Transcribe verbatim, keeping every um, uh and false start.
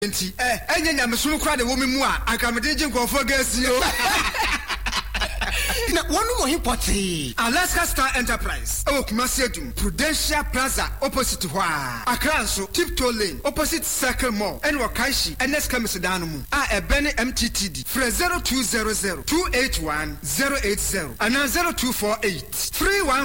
nti eh enye nyamesum kra de wo me mu a akamede je nkofo gasi o na wonu mo hipoti Alaska Star Enterprise o Kumasi Adum Prudential Plaza opposite Hwa Accra so Tiptoe Lane opposite Circle Mall and Wakaishi N S Kamisidano mu a ebene M T T D for zero two zero zero two eight one zero eight zero and zero two four eight three one